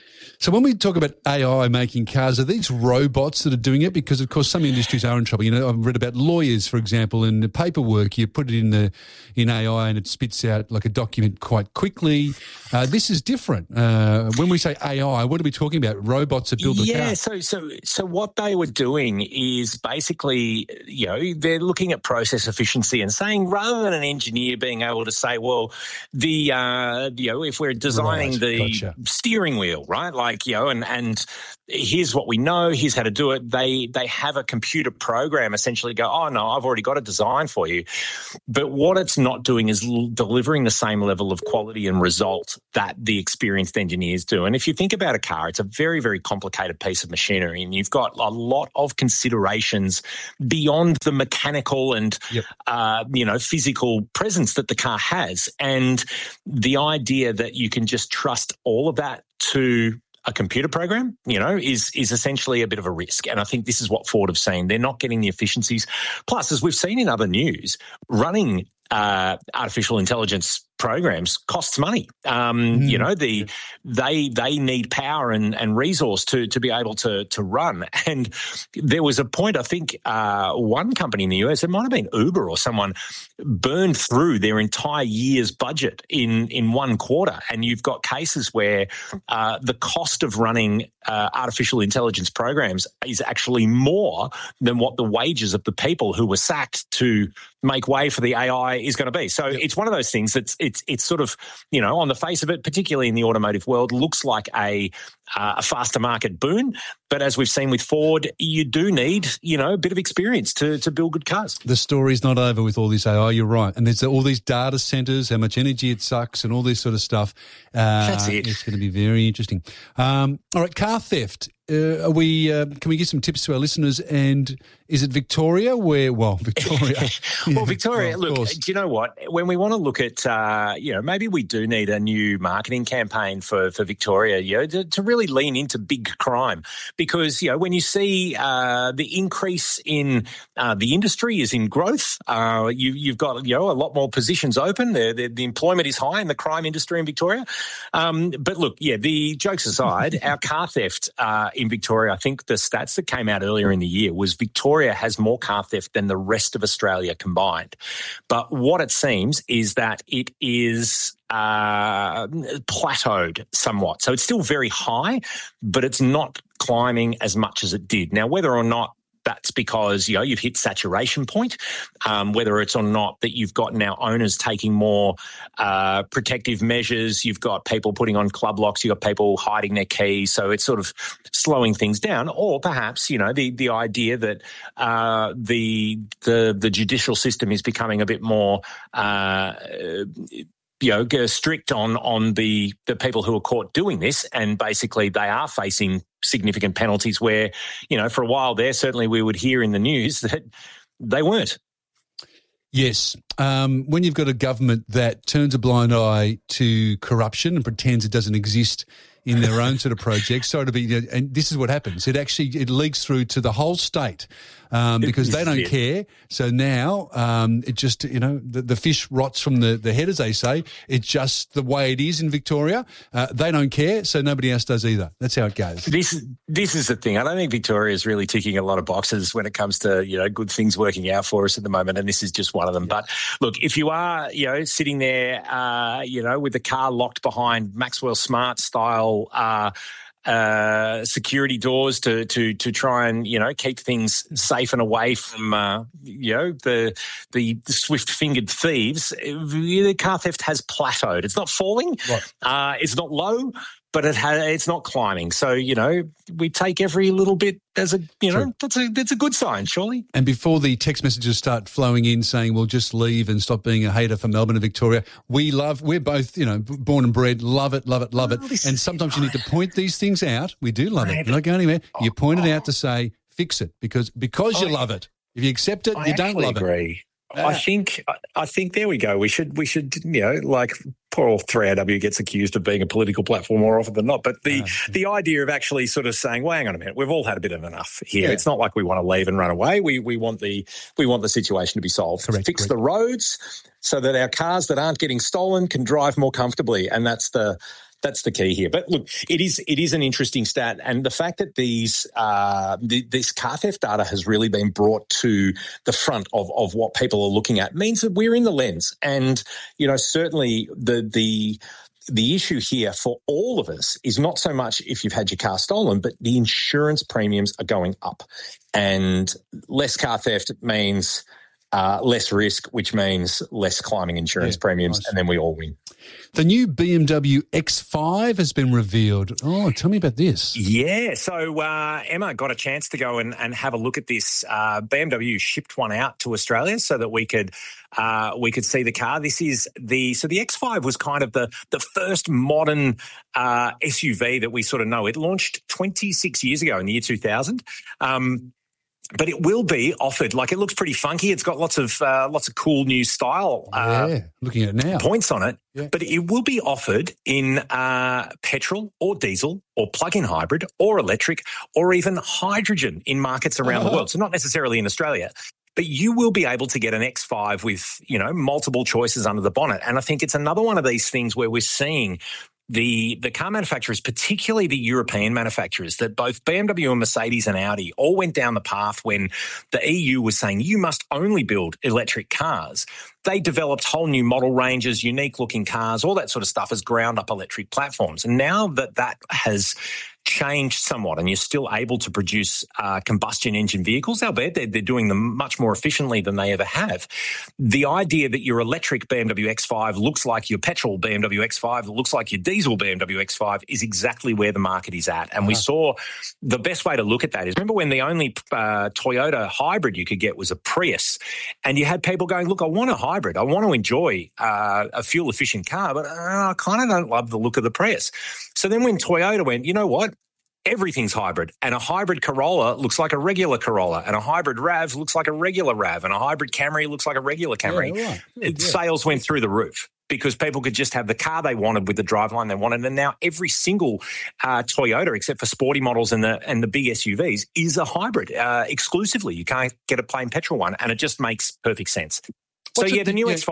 So when we talk about A I making cars, are these robots that are doing it? Because, of course, some industries are in trouble. You know, I've read about lawyers, for example, and the paperwork. You put it in the in A I and it spits out like a document quite quickly. Uh, this is different. Uh, when we say A I, what are we talking about? Robots that build the yeah, car? Yeah, so, so, so what they were doing is basically, you know, they're looking at process efficiency and saying rather than an engineer being able to say, well, the, uh, you know, if we're designing right, the gotcha. steering wheel, right, like, Like, you know, and, and here's what we know, here's how to do it. They they have a computer program essentially go, oh, no, I've already got a design for you. But what it's not doing is l- delivering the same level of quality and result that the experienced engineers do. And if you think about a car, it's a very, very complicated piece of machinery, and you've got a lot of considerations beyond the mechanical and, yep. uh, you know, physical presence that the car has. And the idea that you can just trust all of that to a computer program, you know, is is essentially a bit of a risk. And I think this is what Ford have seen. They're not getting the efficiencies. Plus, as we've seen in other news, running uh, artificial intelligence programs costs money. Um, mm. You know, the they they need power and, and resource to to be able to to run. And there was a point, I think, uh, one company in the U S, it might have been Uber or someone, burned through their entire year's budget in in one quarter. And you've got cases where uh, the cost of running uh, artificial intelligence programs is actually more than what the wages of the people who were sacked to make way for the A I is going to be. So it's one of those things that's it's it's sort of, you know, on the face of it, particularly in the automotive world, looks like a uh, a faster market boon. But as we've seen with Ford, you do need, you know, a bit of experience to to build good cars. The story's not over with all this A I, you're right. And there's all these data centres, how much energy it sucks and all this sort of stuff. Uh, That's it. It's going to be very interesting. Um, all right, car theft. Uh, are we? Uh, can we give some tips to our listeners? And is it Victoria? Where? Well, Victoria. well, Victoria. well, look, course. do you know what? When we want to look at, uh, you know, maybe we do need a new marketing campaign for for Victoria. You know, to, to really lean into big crime, because you know when you see uh, the increase in uh, the industry is in growth. Uh, you, you've got you know a lot more positions open. The, the, the employment is high in the crime industry in Victoria. Um, but look, yeah. The jokes aside, our car theft. Uh, In Victoria, I think the stats that came out earlier in the year was Victoria has more car theft than the rest of Australia combined. But what it seems is that it is uh, plateaued somewhat. So it's still very high, but it's not climbing as much as it did. Now, whether or not that's because, you know, you've hit saturation point, um, whether it's or not that you've got now owners taking more uh, protective measures, you've got people putting on club locks, you've got people hiding their keys, so it's sort of slowing things down. Or perhaps, you know, the the idea that uh, the the the judicial system is becoming a bit more uh, you know, strict on on the the people who are caught doing this, and basically they are facing significant penalties where, you know, for a while there, certainly we would hear in the news that they weren't. Yes. Um, when you've got a government that turns a blind eye to corruption and pretends it doesn't exist in their own sort of projects, sorry to be, and this is what happens. It actually, it leaks through to the whole state um, because they don't care. So now um, it just, you know, the, the fish rots from the, the head, as they say. It's just the way it is in Victoria. Uh, they don't care, so nobody else does either. That's how it goes. This, this is the thing. I don't think Victoria is really ticking a lot of boxes when it comes to, you know, good things working out for us at the moment, and this is just one of them. Yeah. But look, if you are, you know, sitting there, uh, you know, with the car locked behind Maxwell Smart style Uh, uh, security doors to to to try and, you know, keep things safe and away from uh, you know the the swift-fingered thieves, the car theft has plateaued. It's not falling, right. uh, it's not low, but it ha- it's not climbing. So, you know, we take every little bit as a, you know, True. that's a that's a good sign, surely. And before the text messages start flowing in saying, well, just leave and stop being a hater for Melbourne and Victoria, we love, we're both, you know, born and bred, love it, love it, love oh, it. And sometimes you need to point these things out. We do love it. You're not going anywhere. Oh, you point it out to say, fix it, because because you I, love it. If you accept it, I you don't love agree. it. I think, I think there we go. We should, we should, you know, like poor old three R W gets accused of being a political platform more often than not. But the, uh, the idea of actually sort of saying, well, hang on a minute, we've all had a bit of enough here. Yeah. It's not like we want to leave and run away. We, we want the, we want the situation to be solved. Correct, Fix correct. the roads so that our cars that aren't getting stolen can drive more comfortably. And that's the, That's the key here. But look, it is it is an interesting stat, and the fact that these uh, the, this car theft data has really been brought to the front of, of what people are looking at means that we're in the lens. And, you know, certainly the the the issue here for all of us is not so much if you've had your car stolen, but the insurance premiums are going up, and less car theft means uh, less risk, which means less climbing insurance yeah, premiums, nice. And then we all win. The new B M W X five has been revealed. Oh, tell me about this. Yeah, so uh, Emma got a chance to go and, and have a look at this. Uh, B M W shipped one out to Australia so that we could uh, we could see the car. This is the so the X five was kind of the the first modern uh, S U V that we sort of know. It launched twenty-six years ago in the year two thousand. Um, But it will be offered. Like, it looks pretty funky. It's got lots of uh, lots of cool new style. Uh, yeah, looking at it now. Points on it. Yeah. But it will be offered in uh, petrol or diesel or plug-in hybrid or electric or even hydrogen in markets around oh. the world. So not necessarily in Australia. But you will be able to get an X five with, you know, multiple choices under the bonnet. And I think it's another one of these things where we're seeing The the car manufacturers, particularly the European manufacturers, that both B M W and Mercedes and Audi all went down the path when the E U was saying you must only build electric cars. They developed whole new model ranges, unique-looking cars, all that sort of stuff as ground-up electric platforms. And now that that has changed somewhat and you're still able to produce uh, combustion engine vehicles, albeit they're, they're doing them much more efficiently than they ever have. The idea that your electric B M W X five looks like your petrol B M W X five, looks like your diesel B M W X five is exactly where the market is at. And uh-huh. we saw the best way to look at that is, remember when the only uh, Toyota hybrid you could get was a Prius, and you had people going, look, I want a hybrid. I want to enjoy uh, a fuel-efficient car, but uh, I kind of don't love the look of the Prius. So then when Toyota went, you know what? Everything's hybrid, and a hybrid Corolla looks like a regular Corolla, and a hybrid RAV looks like a regular RAV, and a hybrid Camry looks like a regular Camry. Yeah, right. yeah, yeah. Sales went through the roof because people could just have the car they wanted with the driveline they wanted, and now every single uh, Toyota, except for sporty models and the and the big S U Vs, is a hybrid uh, exclusively. You can't get a plain petrol one, and it just makes perfect sense. So, What's yeah, it, the new yeah. X five,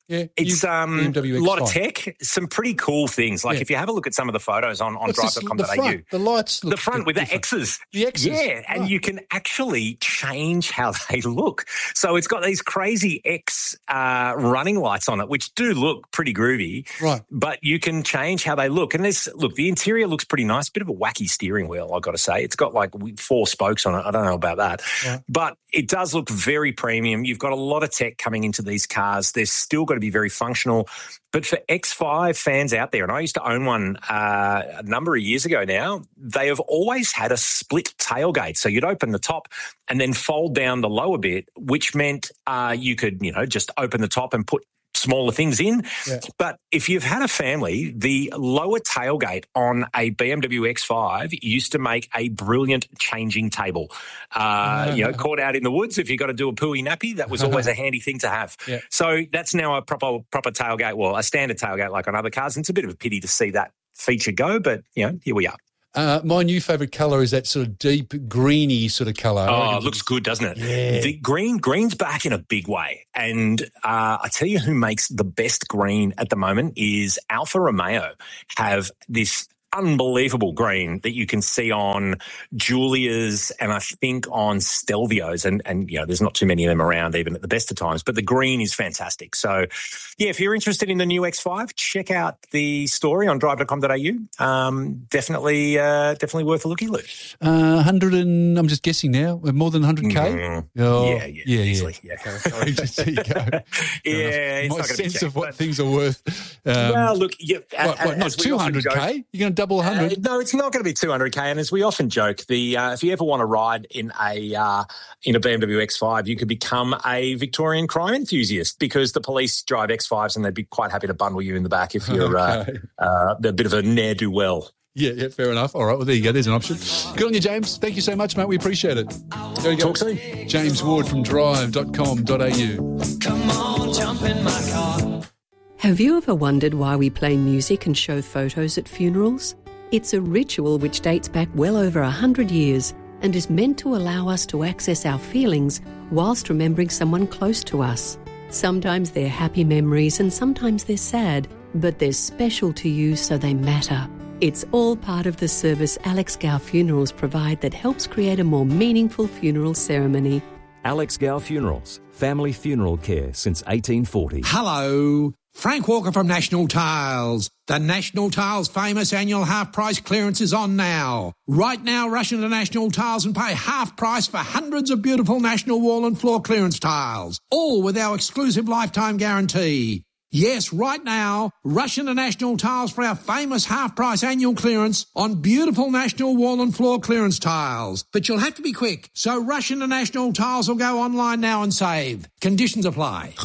Yeah, it's you- um, B M W a lot of X five. tech, some pretty cool things. Like Yeah. if you have a look at some of the photos on, on What's drive this, dot com the dot a u. front, the lights look The front with the different. X's. The X's. Yeah, and Right. you can actually change how they look. So it's got these crazy X uh, running lights on it, which do look pretty groovy. Right. But you can change how they look. And this, look, the interior looks pretty nice. Bit of a wacky steering wheel, I've got to say. It's got like four spokes on it. I don't know about that. Right. But it does look very premium. You've got a lot of tech coming into these cars. They're still got to be very functional. But for X five fans out there, and I used to own one uh, a number of years ago now, they have always had a split tailgate. So you'd open the top and then fold down the lower bit, which meant uh, you could, you know, just open the top and put smaller things in. Yeah. But if you've had a family, the lower tailgate on a B M W X five used to make a brilliant changing table. Uh, you know, caught out in the woods, if you've got to do a pooey nappy, that was always a handy thing to have. Yeah. So that's now a proper proper tailgate, well, a standard tailgate like on other cars. And it's a bit of a pity to see that feature go, but, you know, here we are. Uh, my new favourite colour is that sort of deep greeny sort of colour. Oh, it looks good, doesn't it? Yeah. The green, green's back in a big way. And uh, I tell you who makes the best green at the moment is Alfa Romeo have this unbelievable green that you can see on Giulia's and I think on Stelvio's. And, and, you know, there's not too many of them around even at the best of times, but the green is fantastic. So, yeah, if you're interested in the new X five, check out the story on drive dot com dot a u. Um, definitely, uh, definitely worth a looky, Luke. Uh, one hundred and, I'm just guessing now, more than one hundred K? Mm. Oh, Yeah, yeah, yeah, easily, yeah. yeah. Okay, sorry, just there you go. Yeah, it's My not gonna be sense cheap, of what but- things are worth. Um, well, look, yeah, what, what, not as we often two hundred K? joke- You're going to double one hundred? Uh, no, it's not going to be two hundred K. And as we often joke, the uh, if you ever want to ride in a uh, in a B M W X five, you could become a Victorian crime enthusiast because the police drive X fives and they'd be quite happy to bundle you in the back if you're Okay. uh, uh, a bit of a ne'er-do-well. Yeah, yeah, fair enough. All right, well, there you go. There's an option. Good on you, James. Thank you so much, mate. We appreciate it. There you go. Talk soon. James Ward from drive dot com dot a u. Come on, jump in my car. Have you ever wondered why we play music and show photos at funerals? It's a ritual which dates back well over a hundred years and is meant to allow us to access our feelings whilst remembering someone close to us. Sometimes they're happy memories and sometimes they're sad, but they're special to you so they matter. It's all part of the service Alex Gow Funerals provide that helps create a more meaningful funeral ceremony. Alex Gow Funerals, family funeral care since eighteen forty. Hello, Frank Walker from National Tiles. The National Tiles famous annual half price clearance is on now. Right now, rush into National Tiles and pay half price for hundreds of beautiful national wall and floor clearance tiles, all with our exclusive lifetime guarantee. Yes, right now, rush into National Tiles for our famous half-price annual clearance on beautiful national wall and floor clearance tiles. But you'll have to be quick, so rush into National Tiles or go online now and save. Conditions apply.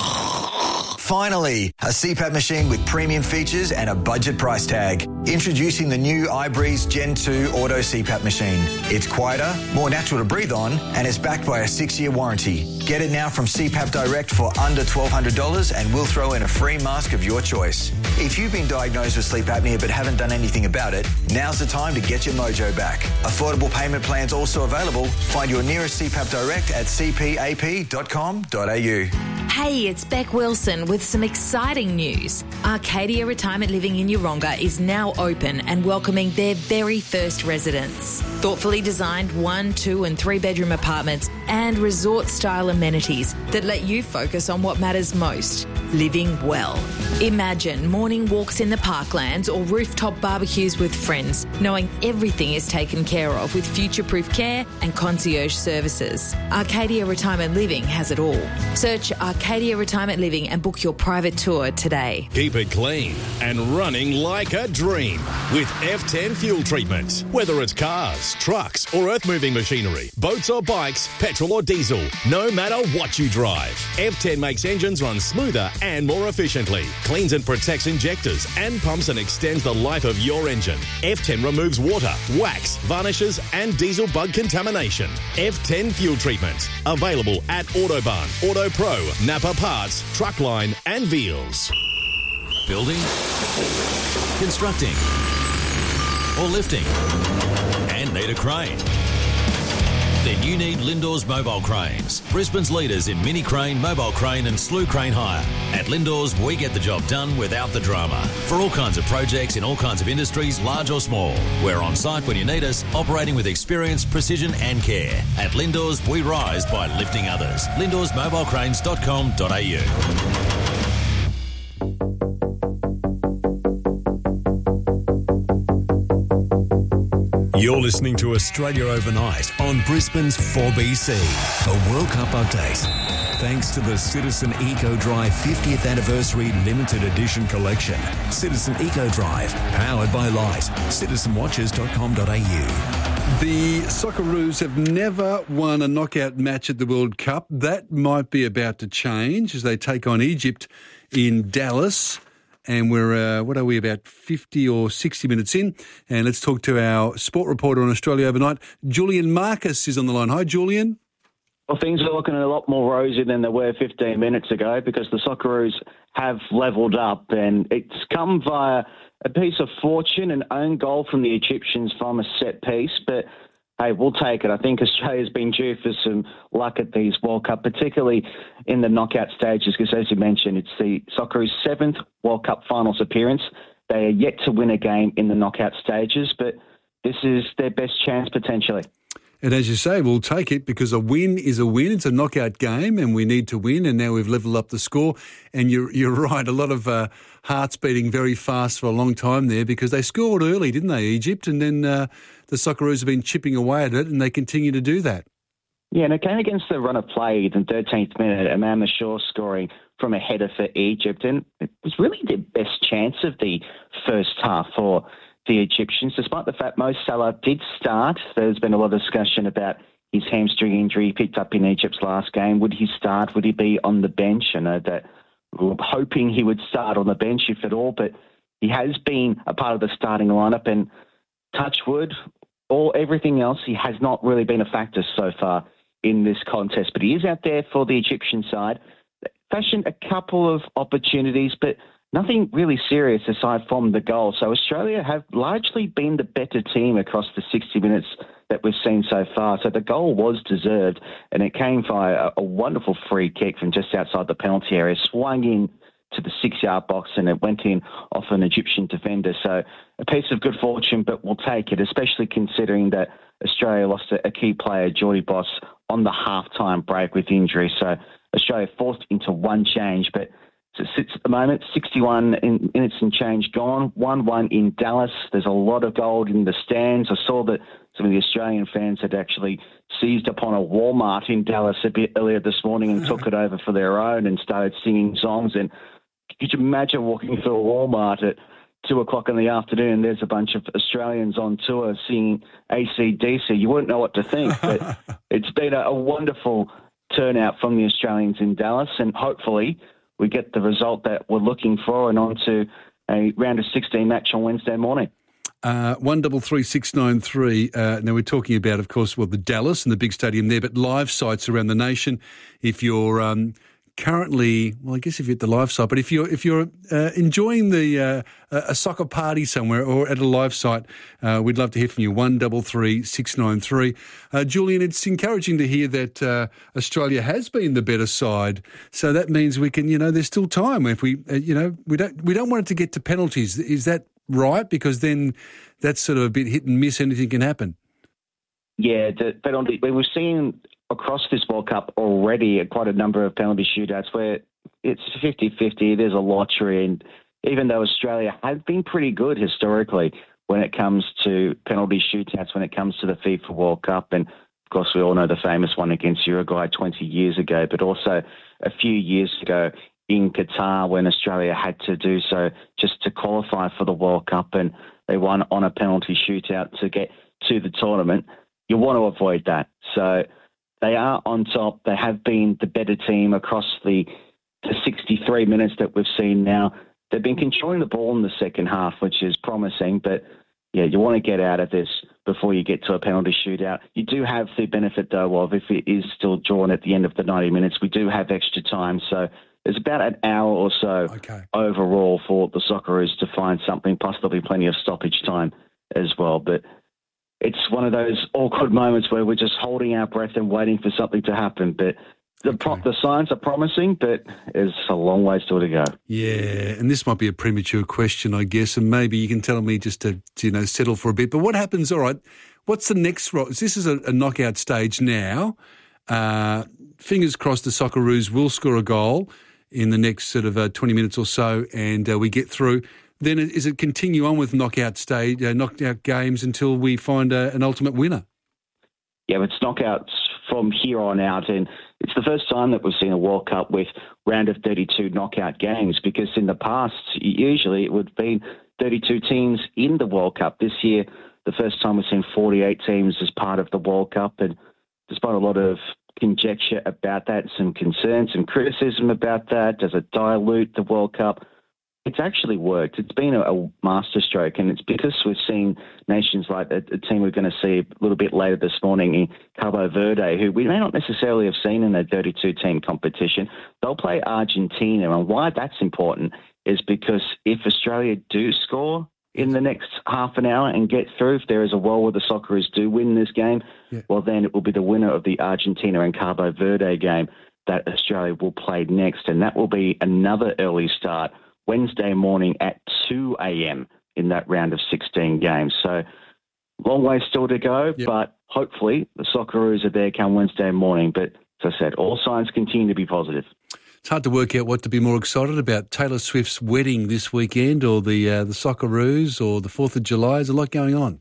Finally, a C PAP machine with premium features and a budget price tag. Introducing the new iBreeze Gen two Auto C PAP machine. It's quieter, more natural to breathe on, and is backed by a six-year warranty. Get it now from C PAP Direct for under twelve hundred dollars and we'll throw in a free mask of your choice. If you've been diagnosed with sleep apnea but haven't done anything about it, now's the time to get your mojo back. Affordable payment plans also available. Find your nearest C PAP Direct at c p a p dot com dot a u. Hey, it's Beck Wilson with some exciting news. Arcadia Retirement Living in Yeronga is now open and welcoming their very first residents. Thoughtfully designed one, two and three bedroom apartments and resort style amenities that let you focus on what matters most, living well. Imagine morning walks in the parklands or rooftop barbecues with friends, knowing everything is taken care of with future-proof care and concierge services. Arcadia Retirement Living has it all. Search Arcadia Retirement Living and book your private tour today. Keep it clean and running like a dream with F ten fuel treatment. Whether it's cars, trucks or earth-moving machinery, boats or bikes, petrol or diesel, no matter what you drive, F ten makes engines run smoother and more efficiently, cleans and protects injectors and pumps and extends the life of your engine. F ten removes water, wax, varnishes and diesel bug contamination. F ten fuel treatment. Available at Autobahn, Auto Pro, Napa Parts, Truckline and Veals. Building, constructing, or lifting, and need a crane. Then you need Lindor's Mobile Cranes, Brisbane's leaders in mini crane, mobile crane and slew crane hire. At Lindor's, we get the job done without the drama. For all kinds of projects in all kinds of industries, large or small. We're on site when you need us, operating with experience, precision and care. At Lindor's, we rise by lifting others. lindors mobile cranes dot com dot a u. You're listening to Australia Overnight on Brisbane's four B C, a World Cup update. Thanks to the Citizen Eco Drive fiftieth Anniversary Limited Edition Collection. Citizen Eco Drive, powered by Light. citizen watches dot com dot a u. The Socceroos have never won a knockout match at the World Cup. That might be about to change as they take on Egypt in Dallas. And we're, uh, what are we, about fifty or sixty minutes in? And let's talk to our sport reporter on Australia Overnight. Julian Marcus is on the line. Hi, Julian. Well, things are looking a lot more rosy than they were fifteen minutes ago because the Socceroos have levelled up, and it's come via a piece of fortune, an own goal from the Egyptians from a set piece. But, hey, we'll take it. I think Australia's been due for some luck at these World Cup, particularly in the knockout stages, because as you mentioned, it's the Socceroos' seventh World Cup finals appearance. They are yet to win a game in the knockout stages, but this is their best chance potentially. And as you say, we'll take it because a win is a win. It's a knockout game and we need to win, and now we've levelled up the score. And you're, you're right, a lot of uh, hearts beating very fast for a long time there because they scored early, didn't they, Egypt? And then uh, the Socceroos have been chipping away at it and they continue to do that. Yeah, and it came against the run of play in the thirteenth minute, Imam Mashur scoring from a header for Egypt. And it was really their best chance of the first half for the Egyptians, despite the fact Mo Salah did start. There's been a lot of discussion about his hamstring injury he picked up in Egypt's last game. Would he start? Would he be on the bench? I know that we were hoping he would start on the bench, if at all, but he has been a part of the starting lineup, and touch wood, all everything else, he has not really been a factor so far in this contest. But he is out there for the Egyptian side. Fashioned a couple of opportunities, but nothing really serious aside from the goal. So Australia have largely been the better team across the sixty minutes that we've seen so far. So the goal was deserved, and it came via a, a wonderful free kick from just outside the penalty area, swung in to the six-yard box, and it went in off an Egyptian defender. So a piece of good fortune, but we'll take it, especially considering that Australia lost a, a key player, Geordie Boss, on the half-time break with injury. So Australia forced into one change, but at the moment, sixty-one minutes and change gone, one one in Dallas. There's a lot of gold in the stands. I saw that some of the Australian fans had actually seized upon a Walmart in Dallas a bit earlier this morning and took it over for their own and started singing songs. And could you imagine walking through a Walmart at two o'clock in the afternoon? There's a bunch of Australians on tour singing A C D C. You wouldn't know what to think, but it's been a, a wonderful turnout from the Australians in Dallas, and hopefully we get the result that we're looking for and on to a round of sixteen match on Wednesday morning. Uh, one double three six nine three. Uh, now we're talking about, of course, well, the Dallas and the big stadium there, but live sites around the nation. If you're um, currently, well, I guess if you're at the live site, but if you're if you're uh, enjoying the uh, a soccer party somewhere or at a live site, uh, we'd love to hear from you. One double three six nine three. Uh, Julian, it's encouraging to hear that uh, Australia has been the better side. So that means we can, you know, there's still time. If we, uh, you know, we don't we don't want it to get to penalties. Is that right? Because then that's sort of a bit hit and miss. Anything can happen. Yeah, the penalty. We've seen across this World Cup already quite a number of penalty shootouts where it's fifty-fifty. There's a lottery, and even though Australia has been pretty good historically when it comes to penalty shootouts, when it comes to the FIFA World Cup, and of course we all know the famous one against Uruguay twenty years ago, but also a few years ago in Qatar when Australia had to do so just to qualify for the World Cup, and they won on a penalty shootout to get to the tournament. You want to avoid that. So they are on top. They have been the better team across the, the sixty-three minutes that we've seen now. They've been controlling the ball in the second half, which is promising. But, yeah, you want to get out of this before you get to a penalty shootout. You do have the benefit, though, of if it is still drawn at the end of the ninety minutes, we do have extra time. So there's about an hour or so okay. overall for the Socceroos to find something. Plus, there'll be plenty of stoppage time as well. But it's one of those awkward moments where we're just holding our breath and waiting for something to happen. But the okay. pro- the signs are promising, but there's a long way still to go. Yeah, and this might be a premature question, I guess, and maybe you can tell me just to, to you know, settle for a bit. But what happens, all right, what's the next ro- – this is a, a knockout stage now. Uh, fingers crossed the Socceroos will score a goal in the next sort of uh, twenty minutes or so and uh, we get through. Then is it continue on with knockout stage, uh, knockout games until we find uh, an ultimate winner? Yeah, it's knockouts from here on out, and it's the first time that we've seen a World Cup with round of thirty-two knockout games, because in the past, usually it would have been thirty-two teams in the World Cup. This year, the first time we've seen forty-eight teams as part of the World Cup, and despite a lot of conjecture about that, some concerns, some criticism about that, does it dilute the World Cup? It's actually worked. It's been a, a masterstroke, and it's because we've seen nations like a, a team we're going to see a little bit later this morning in Cabo Verde, who we may not necessarily have seen in a thirty-two team competition. They'll play Argentina, and why that's important is because if Australia do score in the next half an hour and get through, if there is a world where the Socceroos do win this game, yeah. well, then it will be the winner of the Argentina and Cabo Verde game that Australia will play next, and that will be another early start Wednesday morning at two a.m. in that round of sixteen games. So long way still to go, yep. but hopefully the Socceroos are there come Wednesday morning. But as I said, all signs continue to be positive. It's hard to work out what to be more excited about, Taylor Swift's wedding this weekend or the uh, the Socceroos or the fourth of July. There's a lot going on.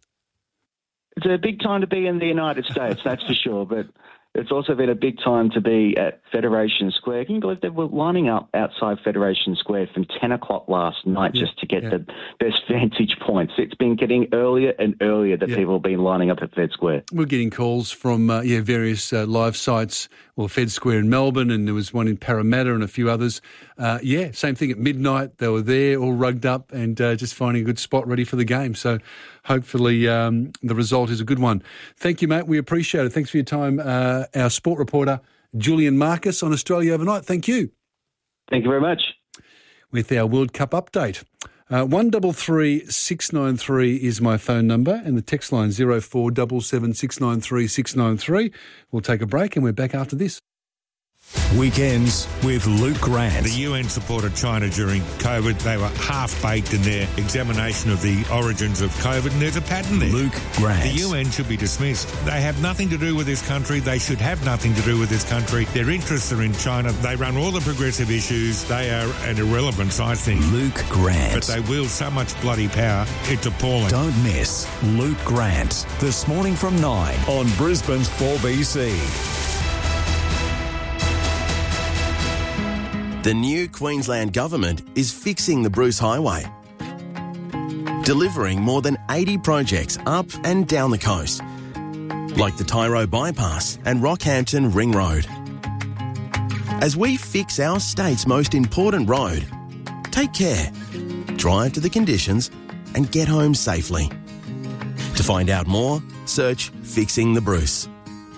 It's a big time to be in the United States, that's for sure, but it's also been a big time to be at Federation Square. Can you believe they were lining up outside Federation Square from ten o'clock last night yeah, just to get yeah. the best vantage points? It's been getting earlier and earlier that yeah. people have been lining up at Fed Square. We're getting calls from uh, yeah various uh, live sites, well, Fed Square in Melbourne, and there was one in Parramatta and a few others. Uh, yeah, same thing at midnight. They were there, all rugged up and uh, just finding a good spot ready for the game. So hopefully um, the result is a good one. Thank you, mate. We appreciate it. Thanks for your time. Uh, our sport reporter, Julian Marcus on Australia Overnight. Thank you. Thank you very much. With our World Cup update. Uh, one double three six nine three is my phone number, and the text line zero four seven seven six nine three six nine three. We'll take a break and we're back after this. Weekends with Luke Grant. The U N supported China during COVID. They were half-baked in their examination of the origins of COVID, and there's a pattern there. Luke Grant. The U N should be dismissed. They have nothing to do with this country. They should have nothing to do with this country. Their interests are in China. They run all the progressive issues. They are an irrelevance, I think. Luke Grant. But they wield so much bloody power, it's appalling. Don't miss Luke Grant this morning from nine on Brisbane's four B C. The new Queensland Government is fixing the Bruce Highway, delivering more than eighty projects up and down the coast, like the Tyro Bypass and Rockhampton Ring Road. As we fix our state's most important road, take care, drive to the conditions and get home safely. To find out more, search Fixing the Bruce.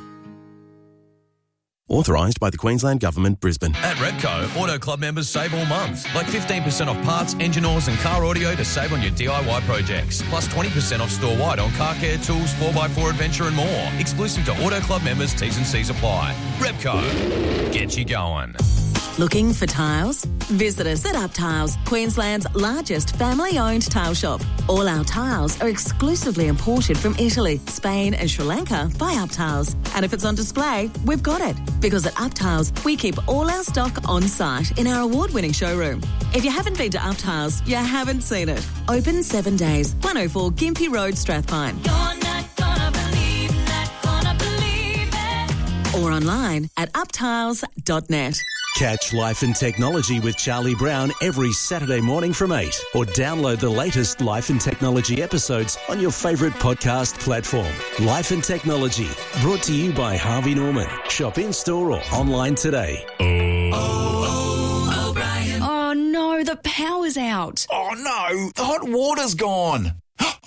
Authorised by the Queensland Government, Brisbane. At Repco, Auto Club members save all month. Like fifteen percent off parts, engine oils and car audio to save on your D I Y projects. Plus twenty percent off store-wide on car care, tools, four by four adventure and more. Exclusive to Auto Club members, T's and C's apply. Repco, get you going. Looking for tiles? Visit us at Up Tiles, Queensland's largest family-owned tile shop. All our tiles are exclusively imported from Italy, Spain and Sri Lanka by Up Tiles. And if it's on display, we've got it. Because at Up Tiles, we keep all our stock on site in our award-winning showroom. If you haven't been to Up Tiles, you haven't seen it. Open seven days, one oh four Gympie Road, Strathpine. You're not gonna believe, not gonna believe it. Or online at up tiles dot net. Catch Life and Technology with Charlie Brown every Saturday morning from eight, or download the latest Life and Technology episodes on your favourite podcast platform. Life and Technology, brought to you by Harvey Norman. Shop in-store or online today. Oh, oh, O'Brien. Oh no, the power's out. Oh no, the hot water's gone.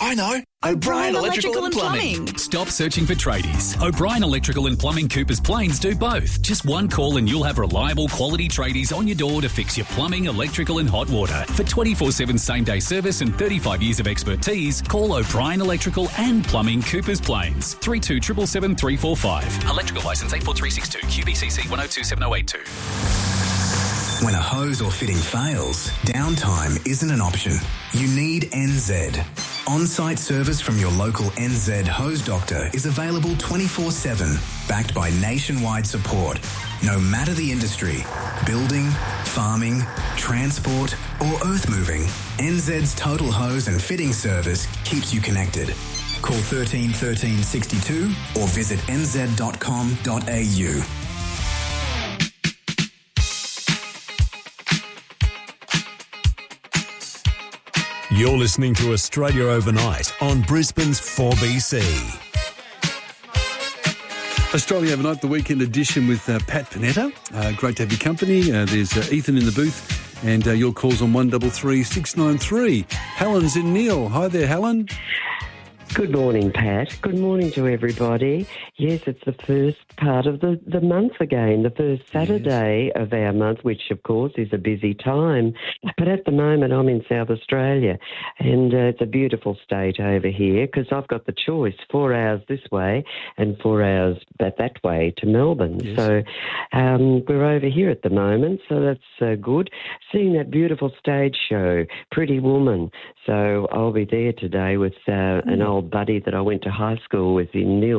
I know. O'Brien Electrical and Plumbing. Stop searching for tradies. O'Brien Electrical and Plumbing Coopers Plains do both. Just one call and you'll have reliable quality tradies on your door to fix your plumbing, electrical and hot water. For twenty-four seven same-day service and thirty-five years of expertise, call O'Brien Electrical and Plumbing Coopers Plains. three two seven seven three four five. Electrical licence eight four three six two. Q B C C one oh two seven oh eight two. When a hose or fitting fails, downtime isn't an option. You need N Z. On-site service from your local N Z hose doctor is available twenty-four seven, backed by nationwide support. No matter the industry, building, farming, transport or earth moving, N Z's total hose and fitting service keeps you connected. Call thirteen thirteen sixty-two or visit n z dot com dot a u. You're listening to Australia Overnight on Brisbane's four B C. Australia Overnight, the weekend edition with uh, Pat Panetta. Uh, great to have your company. Uh, there's uh, Ethan in the booth and uh, your calls on one three three six nine three. Helen's in Neil. Hi there, Helen. Good morning, Pat. Good morning to everybody. Yes, it's the first part of the, the month again, the first Saturday yes. of our month, which, of course, is a busy time. But at the moment, I'm in South Australia, and uh, it's a beautiful state over here because I've got the choice, four hours this way and four hours that, that way to Melbourne. Yes. So um, we're over here at the moment, so that's uh, good. Seeing that beautiful stage show, Pretty Woman. So I'll be there today with uh, mm. an old buddy that I went to high school with in Nil.